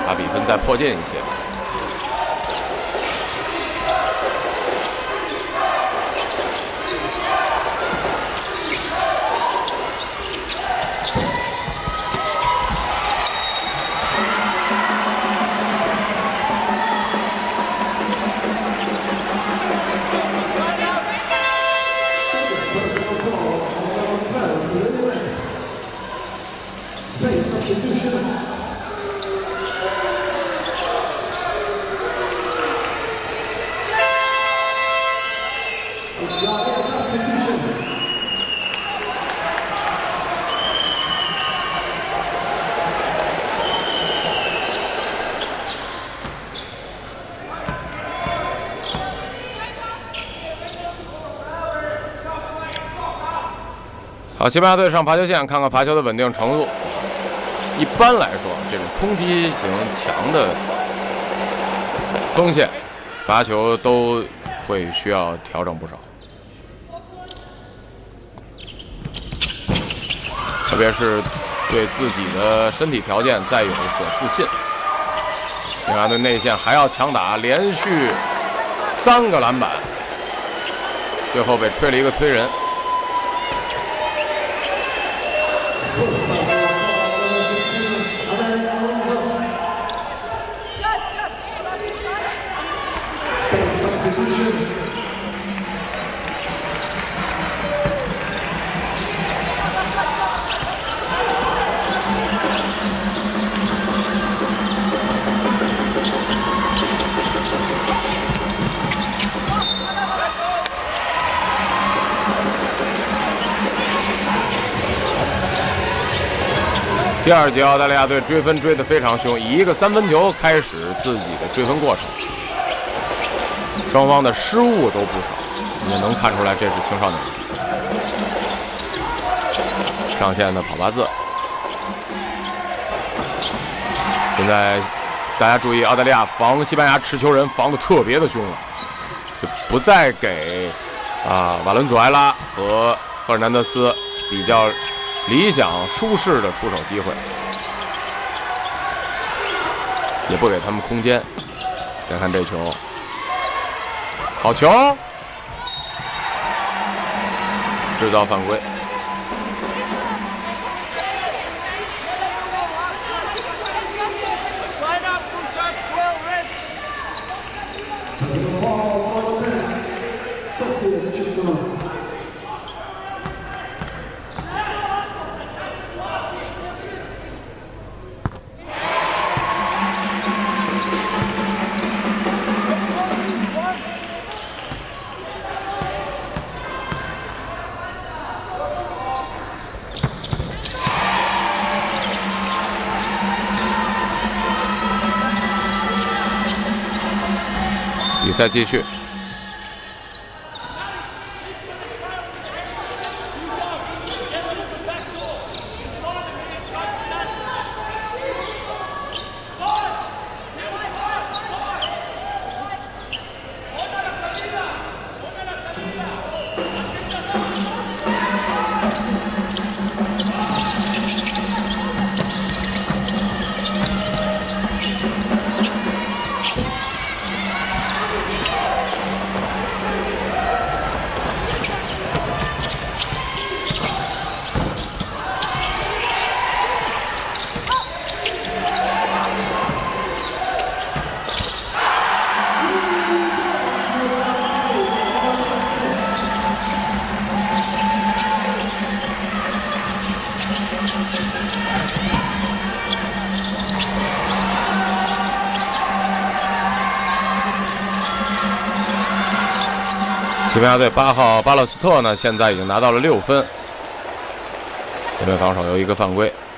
把比分再迫近一些。好，西班牙队上罚球线，看看罚球的稳定程度。一般来说，这种冲击型强的锋线，罚球都会需要调整不少。特别是对自己的身体条件再有所自信。西班牙队内线还要强打，连续3个篮板，最后被吹了一个推人。第二节，澳大利亚队追分追得非常凶，以一个3分球开始自己的追分过程，双方的失误都不少，也能看出来这是青少年的比赛。上线的跑巴兹，现在大家注意，澳大利亚防西班牙持球人防得特别的凶了，就不再给瓦伦祖埃拉和赫尔南德斯比较理想舒适的出手机会，也不给他们空间。再看这球，好球，制造犯规。比赛继续。西班牙队8号巴勒斯特呢，现在已经拿到了6分。前面防守有一个犯规。